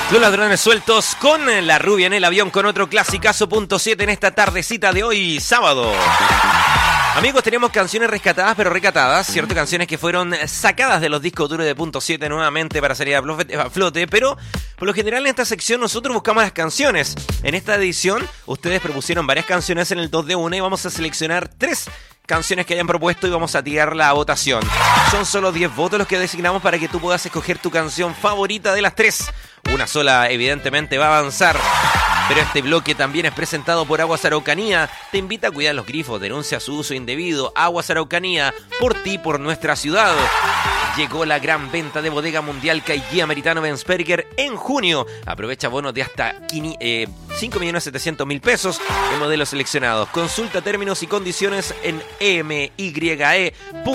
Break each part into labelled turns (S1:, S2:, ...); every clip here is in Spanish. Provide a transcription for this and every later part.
S1: Los ladrones sueltos con la rubia en el avión con otro clasicazo .7 en esta tardecita de hoy, sábado. Amigos, tenemos canciones rescatadas pero recatadas, ¿cierto? Canciones que fueron sacadas de los discos duros de .7 nuevamente para salir a flote, pero por lo general en esta sección nosotros buscamos las canciones. En esta edición ustedes propusieron varias canciones en el 2 de 1 y vamos a seleccionar 3 canciones que hayan propuesto y vamos a tirarla a votación. Son solo 10 votos los que designamos para que tú puedas escoger tu canción favorita de las 3. Una sola evidentemente va a avanzar. Pero este bloque también es presentado por Aguas Araucanía. Te invita a cuidar los grifos, denuncia su uso indebido. Aguas Araucanía, por ti, por nuestra ciudad. Llegó la gran venta de Bodega Mundial Caillía Meritano Bensperger en junio. Aprovecha bonos de hasta 5.700.000 pesos en modelos seleccionados. Consulta términos y condiciones en mye.cl.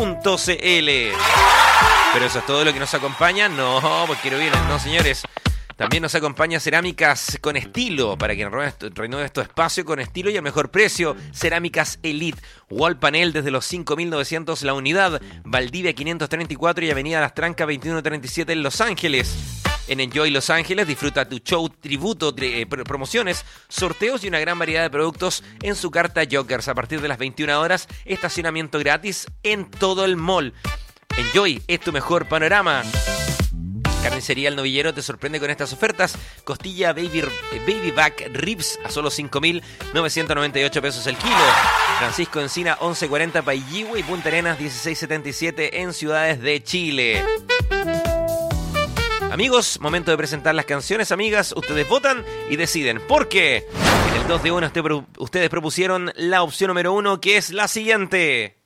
S1: Pero eso es todo lo que nos acompaña. No, pues quiero bien, no señores. También nos acompaña Cerámicas con Estilo, para que renueves tu espacio con estilo y al mejor precio. Cerámicas Elite, Wall Panel desde los 5.900 la unidad, Valdivia 534 y Avenida Las Trancas 2137 en Los Ángeles. En Enjoy Los Ángeles disfruta tu show, tributo, promociones, sorteos y una gran variedad de productos en su carta Jokers. A partir de las 21 horas, estacionamiento gratis en todo el mall. Enjoy es tu mejor panorama. Carnicería El Novillero te sorprende con estas ofertas. Costilla Baby Back Ribs a solo 5.998 pesos el kilo. Francisco Encina 1140 Pailligüe y Punta Arenas 1677 en ciudades de Chile. Amigos, momento de presentar las canciones, amigas. Ustedes votan y deciden. Porque en el 2 de 1 ustedes propusieron la opción número 1, que es la siguiente.